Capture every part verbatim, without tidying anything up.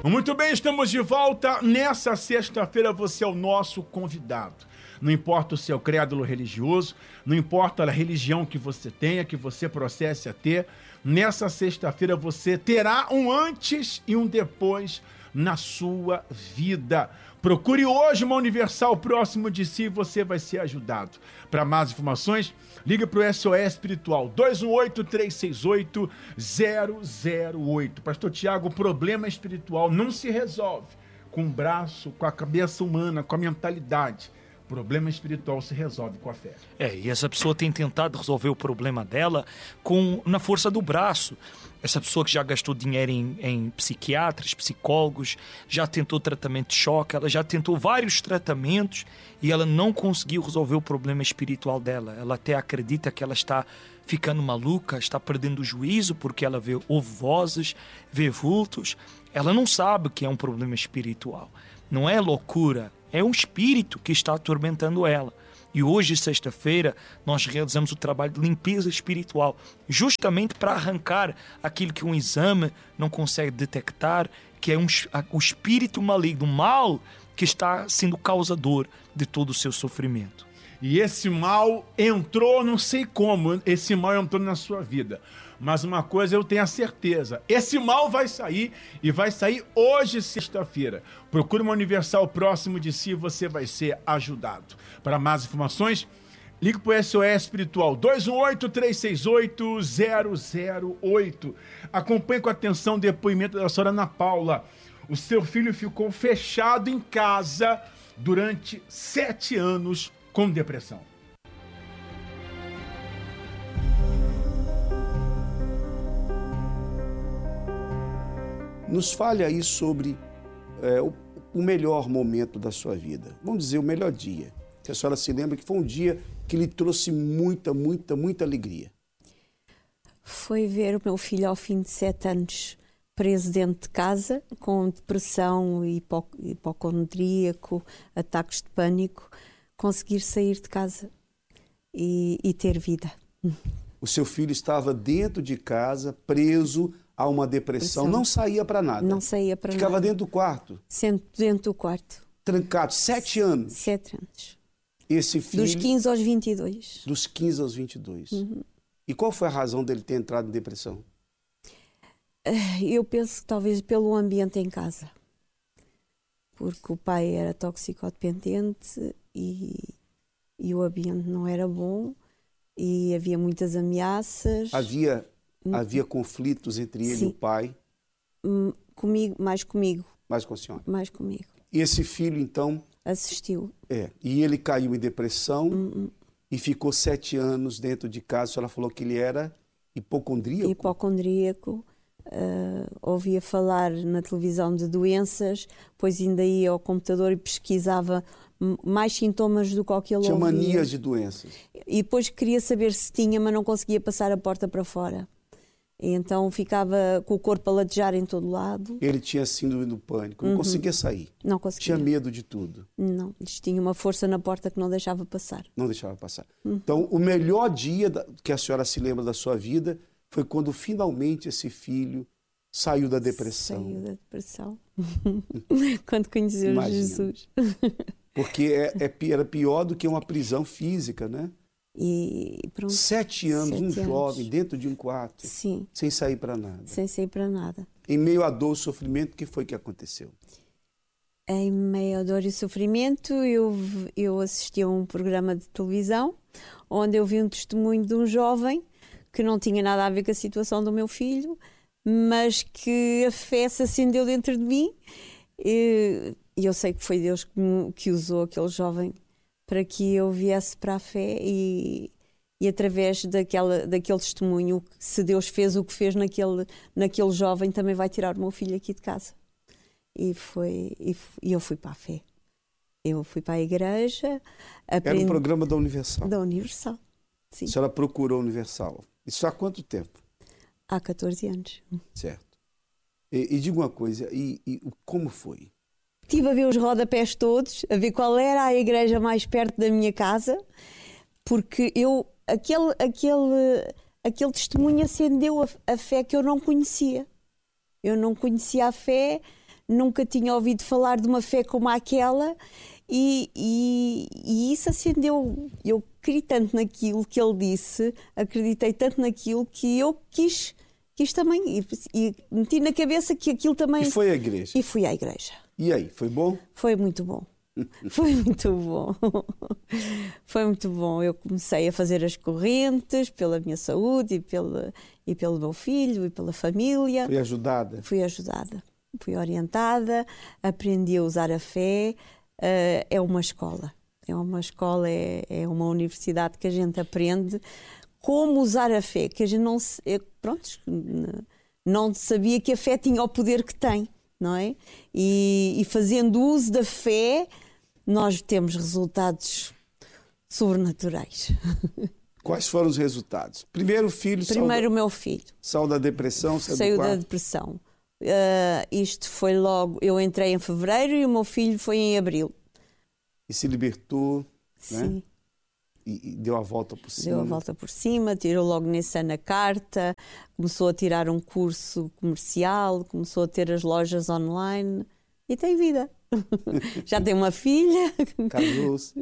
Muito bem, estamos de volta. Nessa sexta-feira você é o nosso convidado. Não importa o seu crédulo religioso, não importa a religião que você tenha, que você processe a ter, nessa sexta-feira você terá um antes e um depois na sua vida. Procure hoje uma Universal próximo de si e você vai ser ajudado. Para mais informações, ligue para o S O S Espiritual dois um oito, três seis oito, zero zero oito. Pastor Tiago, o problema espiritual não se resolve com o braço, com a cabeça humana, com a mentalidade. O problema espiritual se resolve com a fé. É, e essa pessoa tem tentado resolver o problema dela com, na força do braço. Essa pessoa que já gastou dinheiro em, em psiquiatras, psicólogos, já tentou tratamento de choque, ela já tentou vários tratamentos e ela não conseguiu resolver o problema espiritual dela. Ela até acredita que ela está ficando maluca, está perdendo o juízo porque ela vê, ouve vozes, vê vultos. Ela não sabe que é um problema espiritual. Não é loucura, é um espírito que está atormentando ela. E hoje, sexta-feira, nós realizamos o trabalho de limpeza espiritual, justamente para arrancar aquilo que um exame não consegue detectar, que é um, o espírito maligno, o mal que está sendo causador de todo o seu sofrimento. E esse mal entrou, não sei como, esse mal entrou na sua vida. Mas uma coisa eu tenho a certeza, esse mal vai sair e vai sair hoje, sexta-feira. Procure uma Universal próximo de si e você vai ser ajudado. Para mais informações, ligue para o S O S Espiritual dois um oito, três seis oito, zero zero oito. Acompanhe com atenção o depoimento da senhora Ana Paula. O seu filho ficou fechado em casa durante sete anos com depressão. Nos fale aí sobre é, o, o melhor momento da sua vida. Vamos dizer, o melhor dia. Que a senhora se lembra que foi um dia que lhe trouxe muita, muita, muita alegria. Foi ver o meu filho ao fim de sete anos preso dentro de casa, com depressão, hipo, hipocondríaco, ataques de pânico, conseguir sair de casa e, e ter vida. O seu filho estava dentro de casa, preso a uma depressão, não saía para nada. Não saía para nada. Ficava dentro do quarto. Sempre dentro do quarto. Trancado, sete anos. Sete anos. Esse filho... Dos quinze aos vinte e dois. Dos quinze aos vinte e dois. Uhum. E qual foi a razão dele ter entrado em depressão? Eu penso que talvez pelo ambiente em casa. Porque o pai era toxicodependente e, e o ambiente não era bom e havia muitas ameaças. Havia... Havia conflitos entre ele Sim. e o pai? Comigo, mais comigo. Mais com a senhora? Mais comigo. E esse filho, então... Assistiu. É. E ele caiu em depressão uh-uh. e ficou sete anos dentro de casa. A senhora falou que ele era hipocondríaco? Hipocondríaco. Uh, ouvia falar na televisão de doenças, depois ainda ia ao computador e pesquisava mais sintomas do que o que ele tinha ouvia. Tinha manias de doenças. E depois queria saber se tinha, mas não conseguia passar a porta para fora. E então ficava com o corpo a latejar em todo lado. Ele tinha síndrome do pânico, não uhum. conseguia sair. Não conseguia. Tinha medo de tudo. Não, tinha uma força na porta que não deixava passar. Não deixava passar. Uhum. Então, o melhor dia da, que a senhora se lembra da sua vida foi quando finalmente esse filho saiu da depressão. Saiu da depressão. Quando conheceu Imagina. Jesus. Porque é, é, era pior do que uma prisão física, né? E pronto. Sete anos, Sete um anos. jovem dentro de um quarto, Sim. sem sair para nada. Sem sair para nada. Em meio à dor e sofrimento, o que foi que aconteceu? Em meio à dor e sofrimento, eu, eu assisti a um programa de televisão onde eu vi um testemunho de um jovem que não tinha nada a ver com a situação do meu filho, mas que a fé se acendeu dentro de mim e eu sei que foi Deus que, que usou aquele jovem para que eu viesse para a fé e, e através daquela, daquele testemunho, se Deus fez o que fez naquele, naquele jovem, também vai tirar o meu filho aqui de casa. E, foi, e, e eu fui para a fé. Eu fui para a igreja. Aprendi... Era um programa da Universal? Da Universal, sim. A senhora procurou a Universal. Isso há quanto tempo? Há catorze anos. Certo. E, e diga uma coisa, e, e como foi? Estive a ver os rodapés todos, a ver qual era a igreja mais perto da minha casa, porque eu, aquele, aquele, aquele testemunho acendeu a, a fé que eu não conhecia. Eu não conhecia a fé, nunca tinha ouvido falar de uma fé como aquela. E, e, e isso acendeu, eu criei tanto naquilo que ele disse, acreditei tanto naquilo que eu quis, quis também, e, e meti na cabeça que aquilo também... E foi à igreja? E fui à igreja. E aí, foi bom? Foi muito bom. Foi muito bom. Foi muito bom. Eu comecei a fazer as correntes pela minha saúde e, pela, e pelo meu filho e pela família. Fui ajudada? Fui ajudada. Fui orientada, aprendi a usar a fé. Uh, é uma escola, é uma escola, é, é uma universidade que a gente aprende como usar a fé, que a gente não, é, pronto, não sabia que a fé tinha o poder que tem, não é? E, e fazendo uso da fé, nós temos resultados sobrenaturais. Quais foram os resultados? Primeiro o filho... Primeiro o meu filho. Saiu da depressão, saiu, saiu do da depressão. Uh, isto foi logo, eu entrei em fevereiro e o meu filho foi em abril. E se libertou, sim, né? E, e deu a volta por cima. Deu a volta por cima, tirou logo nesse ano a carta, começou a tirar um curso comercial, começou a ter as lojas online e tem vida. Já tem uma filha. Casou-se.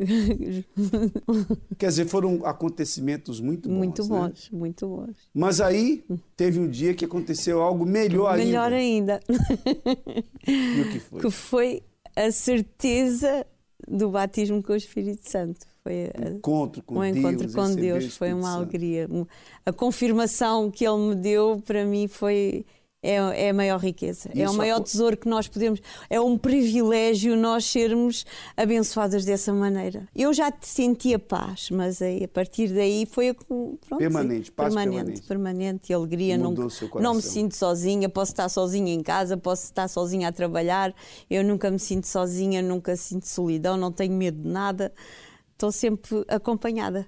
Quer dizer, foram acontecimentos muito bons. Muito bons, né? muito bons. Mas aí teve um dia que aconteceu algo melhor, melhor ainda. Melhor ainda. E o que foi? Que foi a certeza do batismo com o Espírito Santo. Foi a, encontro com um Deus, encontro com Deus. Foi uma Santo. alegria. A confirmação que Ele me deu, para mim, foi... É, é a maior riqueza, e é o maior tesouro que nós podemos, é um privilégio nós sermos abençoadas dessa maneira. Eu já sentia paz, mas aí, a partir daí foi pronto, permanente, sim, paz permanente, permanente, permanente, alegria. Não, não me sinto sozinha, posso estar sozinha em casa, posso estar sozinha a trabalhar, eu nunca me sinto sozinha, nunca sinto solidão, não tenho medo de nada. Estou sempre acompanhada.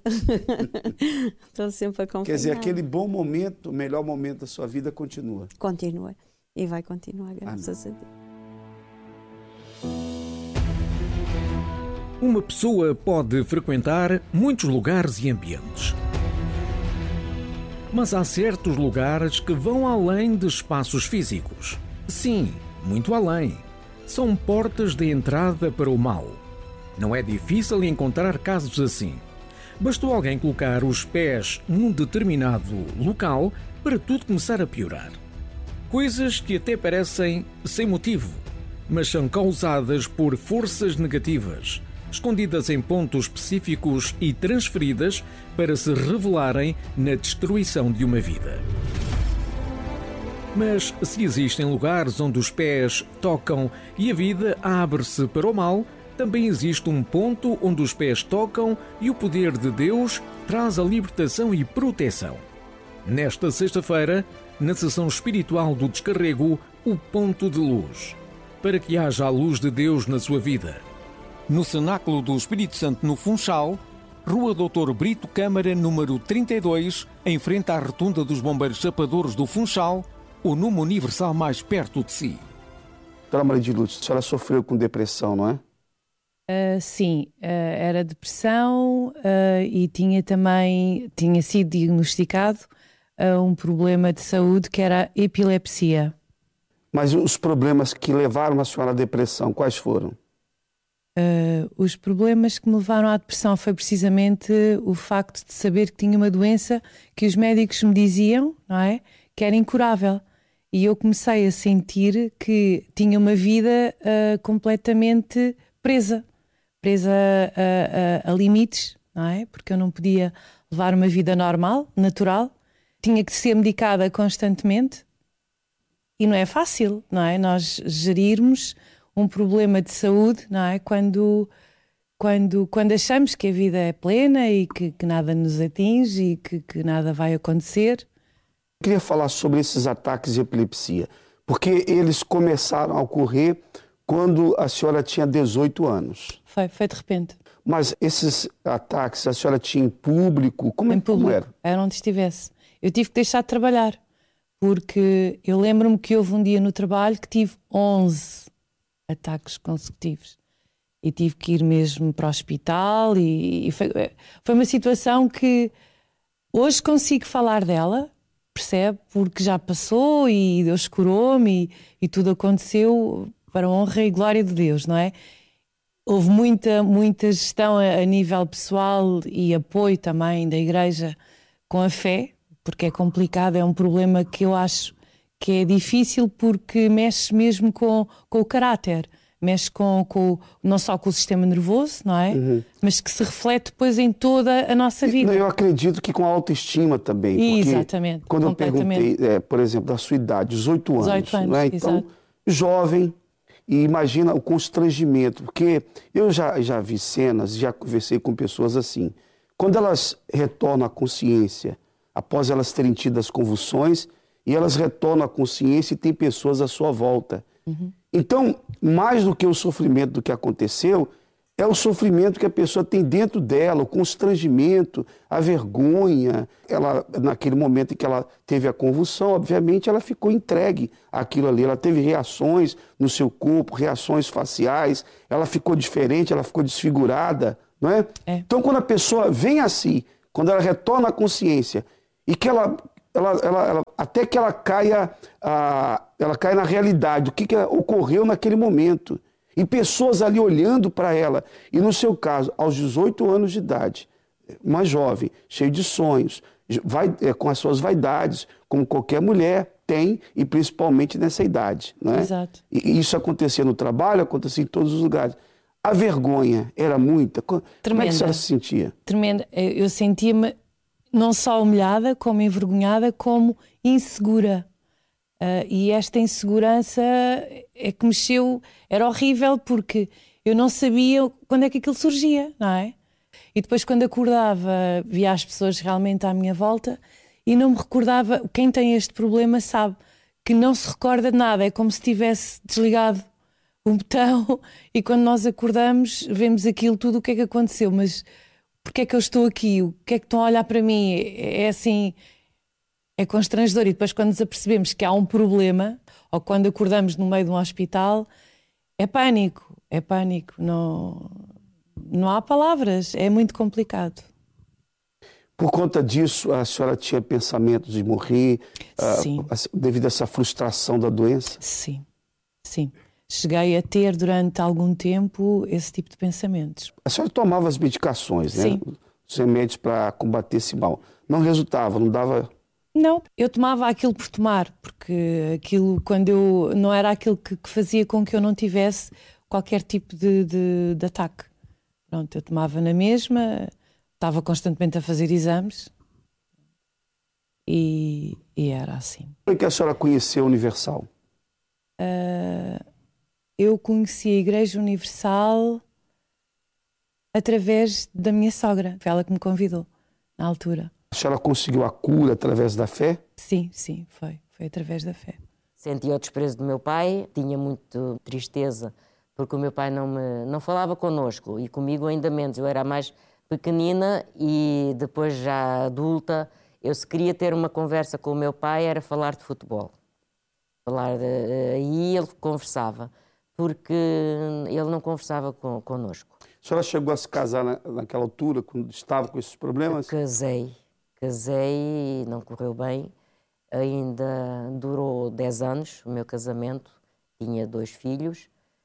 Estou sempre acompanhada. Quer dizer, aquele bom momento, o melhor momento da sua vida continua. Continua. E vai continuar, graças Amém. a Deus. Uma pessoa pode frequentar muitos lugares e ambientes. Mas há certos lugares que vão além de espaços físicos. Sim, muito além. São portas de entrada para o mal. Não é difícil encontrar casos assim. Bastou alguém colocar os pés num determinado local para tudo começar a piorar. Coisas que até parecem sem motivo, mas são causadas por forças negativas, escondidas em pontos específicos e transferidas para se revelarem na destruição de uma vida. Mas se existem lugares onde os pés tocam e a vida abre-se para o mal, também existe um ponto onde os pés tocam e o poder de Deus traz a libertação e proteção. Nesta sexta-feira, na sessão espiritual do Descarrego, o Ponto de Luz, para que haja a luz de Deus na sua vida. No Cenáculo do Espírito Santo, no Funchal, Rua doutor Brito Câmara, número trinta e dois, em frente à Rotunda dos Bombeiros Chapadores do Funchal, o número universal mais perto de si. Doutora Maria de Lourdes, a senhora sofreu com depressão, não é? Uh, sim, uh, era depressão uh, e tinha também, tinha sido diagnosticado uh, um problema de saúde que era a epilepsia. Mas os problemas que levaram a senhora à depressão, quais foram? Uh, os problemas que me levaram à depressão foi precisamente o facto de saber que tinha uma doença que os médicos me diziam, não é, que era incurável. E eu comecei a sentir que tinha uma vida uh, completamente presa. presa a, a, a limites, não é? Porque eu não podia levar uma vida normal, natural, tinha que ser medicada constantemente e não é fácil, não é? Nós gerirmos um problema de saúde, não é? Quando, quando, quando achamos que a vida é plena e que, que nada nos atinge e que, que nada vai acontecer. Eu queria falar sobre esses ataques de epilepsia, porque eles começaram a ocorrer quando a senhora tinha dezoito anos. Foi, foi de repente. Mas esses ataques a senhora tinha em público? Como, em público, como era? Era onde estivesse. Eu tive que deixar de trabalhar, porque eu lembro-me que houve um dia no trabalho que tive onze ataques consecutivos. E tive que ir mesmo para o hospital e, e foi, foi uma situação que hoje consigo falar dela, percebe? Porque já passou e Deus curou-me e, e tudo aconteceu para a honra e glória de Deus, não é? Houve muita, muita gestão a, a nível pessoal e apoio também da igreja com a fé, porque é complicado, é um problema que eu acho que é difícil porque mexe mesmo com, com o caráter, mexe com, com, não só com o sistema nervoso, não é? Uhum. Mas que se reflete depois em toda a nossa vida. Eu acredito que com a autoestima também. Porque exatamente. Quando eu perguntei, é, por exemplo, da sua idade, dezoito anos, dezoito anos, né? Então, exato. Jovem, e imagina o constrangimento, porque eu já, já vi cenas, já conversei com pessoas assim, quando elas retornam à consciência, após elas terem tido as convulsões, e elas retornam à consciência e tem pessoas à sua volta. Uhum. Então, mais do que o sofrimento do que aconteceu, é o sofrimento que a pessoa tem dentro dela, o constrangimento, a vergonha. Ela, naquele momento em que ela teve a convulsão, obviamente, ela ficou entregue àquilo ali. Ela teve reações no seu corpo, reações faciais, ela ficou diferente, ela ficou desfigurada, não é? É. Então, quando a pessoa vem assim, quando ela retorna à consciência e que ela... Ela, ela, ela, até que ela caia, a, ela caia na realidade, o que, que ocorreu naquele momento. E pessoas ali olhando para ela. E no seu caso, aos dezoito anos de idade, uma jovem, cheia de sonhos, vai, é, com as suas vaidades, como qualquer mulher tem, e principalmente nessa idade. Não é? Exato. E isso acontecia no trabalho, acontecia em todos os lugares. A vergonha era muita. Tremenda. Como é que a senhora se sentia? Tremenda. Eu sentia-me não só humilhada, como envergonhada, como insegura. Uh, e esta insegurança é que mexeu, era horrível porque eu não sabia quando é que aquilo surgia, não é? E depois quando acordava, via as pessoas realmente à minha volta e não me recordava, quem tem este problema sabe que não se recorda de nada, é como se tivesse desligado um botão e quando nós acordamos vemos aquilo, tudo o que é que aconteceu, mas porque é que eu estou aqui? O que é que estão a olhar para mim? É, é assim, é constrangedor. E depois quando nos apercebemos que há um problema, ou quando acordamos no meio de um hospital, é pânico, é pânico. Não, não há palavras, é muito complicado. Por conta disso, a senhora tinha pensamentos de morrer, sim. Uh, devido a essa frustração da doença? Sim, sim. Cheguei a ter durante algum tempo esse tipo de pensamentos. A senhora tomava as medicações, né? Sim. Os remédios para combater esse mal. Não resultava, não dava... Não, eu tomava aquilo por tomar, porque aquilo, quando eu... não era aquilo que, que fazia com que eu não tivesse qualquer tipo de, de, de ataque. Pronto, eu tomava na mesma, estava constantemente a fazer exames e, e era assim. Como é que a senhora conheceu a Universal? Uh... Eu conheci a Igreja Universal através da minha sogra. Foi ela que me convidou, na altura. A senhora conseguiu a cura através da fé? Sim, sim, foi. Foi através da fé. Sentia o desprezo do meu pai, tinha muito tristeza, porque o meu pai não, me, não falava connosco, e comigo ainda menos. Eu era mais pequenina e depois já adulta, eu se queria ter uma conversa com o meu pai era falar de futebol. Falar de, aí ele conversava. Porque ele não conversava com, connosco. A senhora chegou a se casar na, naquela altura, quando estava com esses problemas? Eu casei. Casei e não correu bem. Ainda durou dez anos o meu casamento. Tinha dois filhos.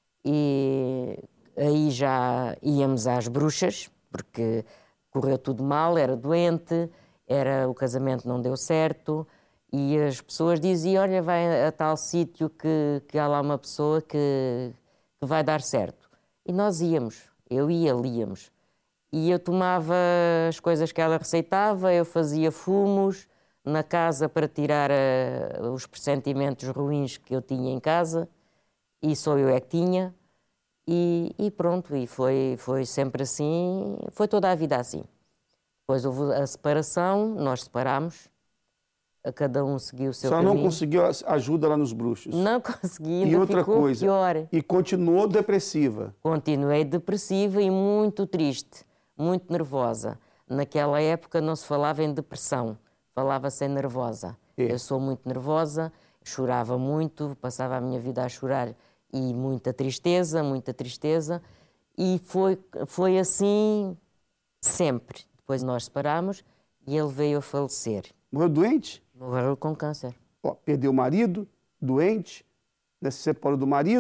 E aí já íamos às bruxas, porque correu tudo mal, era doente, era, o casamento não deu certo. E as pessoas diziam, olha, vai a tal sítio que, que há lá uma pessoa que, que vai dar certo. E nós íamos, eu ia, íamos. E eu tomava as coisas que ela receitava, eu fazia fumos na casa para tirar uh, os pressentimentos ruins que eu tinha em casa. E só eu é que tinha. E, e pronto, e foi, foi sempre assim, foi toda a vida assim. Depois houve a separação, nós separámos. Cada um seguiu o seu caminho. Só não conseguiu ajuda lá nos bruxos? Não consegui, ainda e outra ficou coisa, pior. E continuou depressiva? Continuei depressiva e muito triste, muito nervosa. Naquela época não se falava em depressão, falava-se em nervosa. É. Eu sou muito nervosa, chorava muito, passava a minha vida a chorar e muita tristeza, muita tristeza. E foi, foi assim sempre. Depois nós separámos e ele veio a falecer. Morreu doente? Morreu com câncer. Ó, perdeu o marido, doente, né, se separou do marido,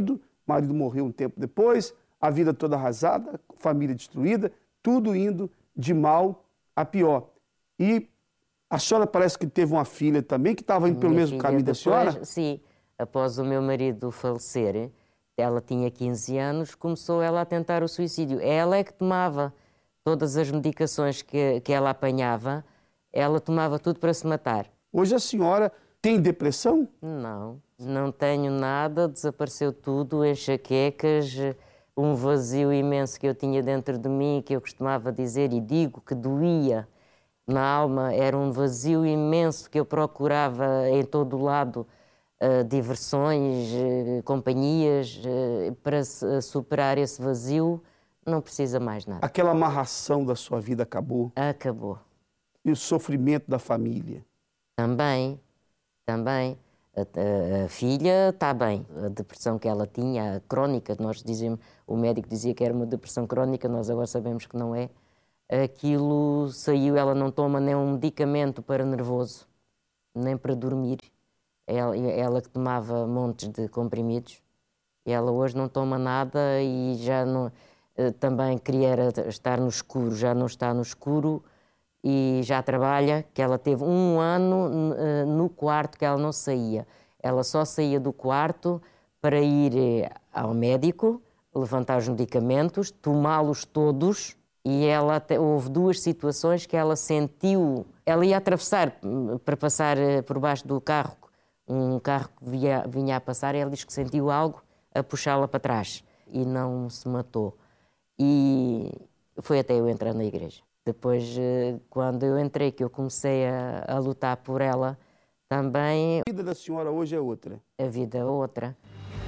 o marido morreu um tempo depois, a vida toda arrasada, família destruída, tudo indo de mal a pior. E a senhora parece que teve uma filha também, que estava indo pelo mesmo caminho depois, da senhora? Sim, após o meu marido falecer, ela tinha quinze anos, começou ela a tentar o suicídio. Ela é que tomava todas as medicações que, que ela apanhava, ela tomava tudo para se matar. Hoje a senhora tem depressão? Não, não tenho nada, desapareceu tudo, enxaquecas, um vazio imenso que eu tinha dentro de mim, que eu costumava dizer e digo que doía na alma, era um vazio imenso que eu procurava em todo o lado, uh, diversões, uh, companhias, uh, para uh, superar esse vazio, não precisa mais nada. Aquela amarração da sua vida acabou? Acabou. E o sofrimento da família? Também, também. A, a, a filha está bem. A depressão que ela tinha, a crónica, nós dizemos, o médico dizia que era uma depressão crónica, nós agora sabemos que não é. Aquilo saiu, ela não toma nem um medicamento para nervoso, nem para dormir. Ela, ela que tomava montes de comprimidos, ela hoje não toma nada e já não, também queria estar no escuro, já não está no escuro e já trabalha, que ela teve um ano no quarto que ela não saía. Ela só saía do quarto para ir ao médico, levantar os medicamentos, tomá-los todos. E ela até, houve duas situações que ela sentiu... Ela ia atravessar para passar por baixo do carro, um carro que vinha, vinha a passar, e ela diz que sentiu algo a puxá-la para trás e não se matou. E foi até eu entrar na igreja. Depois, quando eu entrei, que eu comecei a, a lutar por ela, também... A vida da senhora hoje é outra? A vida é outra.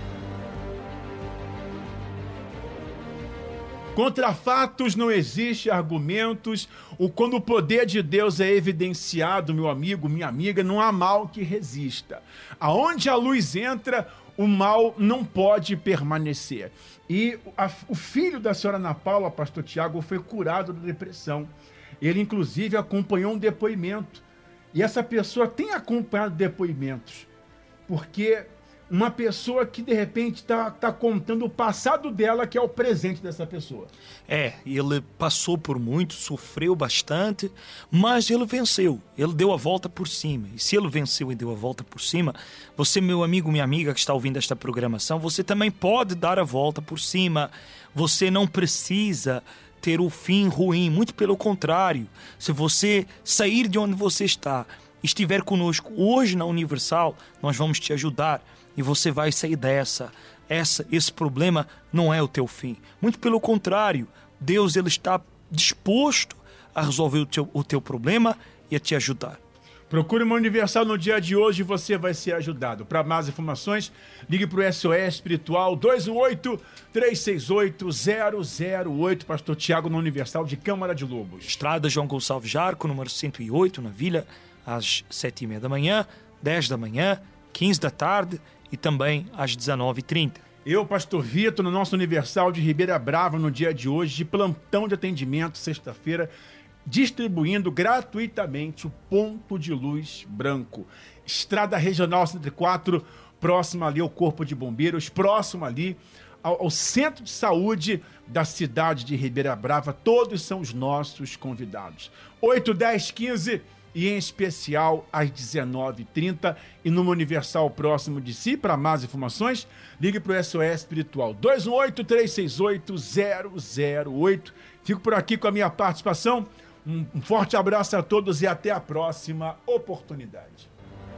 Contra fatos não existe argumentos. O, quando o poder de Deus é evidenciado, meu amigo, minha amiga, não há mal que resista. Aonde a luz entra, o mal não pode permanecer. E a, o filho da senhora Ana Paula, pastor Tiago, foi curado da depressão. Ele, inclusive, acompanhou um depoimento. E essa pessoa tem acompanhado depoimentos. Porque uma pessoa que, de repente, está tá contando o passado dela, que é o presente dessa pessoa. É, ele passou por muito, sofreu bastante, mas ele venceu. Ele deu a volta por cima. E se ele venceu e deu a volta por cima, você, meu amigo, minha amiga que está ouvindo esta programação, você também pode dar a volta por cima. Você não precisa ter o fim ruim, muito pelo contrário. Se você sair de onde você está, estiver conosco hoje na Universal, nós vamos te ajudar. E você vai sair dessa. Essa, esse problema não é o teu fim. Muito pelo contrário, Deus ele está disposto a resolver o teu, o teu problema e a te ajudar. Procure uma Universal no dia de hoje e você vai ser ajudado. Para mais informações, ligue para o S O S Espiritual dois um oito, três seis oito, zero zero oito. Pastor Tiago na Universal de Câmara de Lobos. Estrada João Gonçalves Jarco, número cento e oito, na Vila, às sete e meia da manhã, dez da manhã, quinze da tarde e também às dezenove e trinta. Eu, pastor Vitor, no nosso Universal de Ribeira Brava, no dia de hoje, de plantão de atendimento, sexta-feira, distribuindo gratuitamente o ponto de luz branco. Estrada Regional cento e quatro, próximo ali ao Corpo de Bombeiros, próximo ali ao, ao Centro de Saúde da cidade de Ribeira Brava. Todos são os nossos convidados. oito, dez, quinze... e em especial às dezenove e trinta e numa Universal próximo de si. Para mais informações, ligue para o S O S Espiritual dois um oito, três seis oito, zero zero oito. Fico por aqui com a minha participação. Um, um forte abraço a todos e até a próxima oportunidade.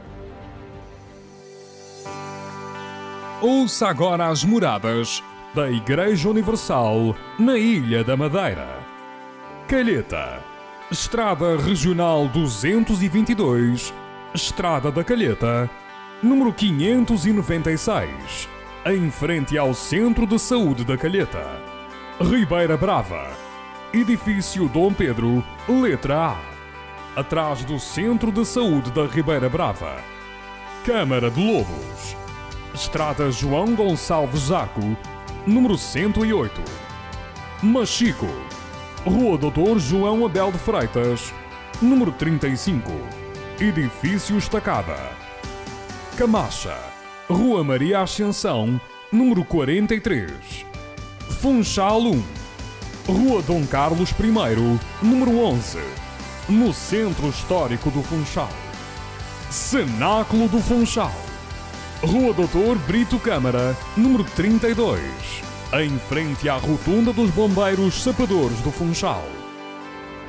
Ouça agora as moradas da Igreja Universal na Ilha da Madeira. Calheta, Estrada Regional duzentos e vinte e dois, Estrada da Calheta, número quinhentos e noventa e seis, em frente ao Centro de Saúde da Calheta. Ribeira Brava, Edifício Dom Pedro, letra A, atrás do Centro de Saúde da Ribeira Brava. Câmara de Lobos, Estrada João Gonçalves Jarco, número cento e oito. Machico, Rua doutor João Abel de Freitas, número trinta e cinco, Edifício Estacada. Camacha, Rua Maria Ascensão, número quarenta e três. Funchal um, Rua Dom Carlos primeiro, número onze, no Centro Histórico do Funchal. Cenáculo do Funchal, Rua doutor Brito Câmara, número trinta e dois, em frente à Rotunda dos Bombeiros Sapadores do Funchal.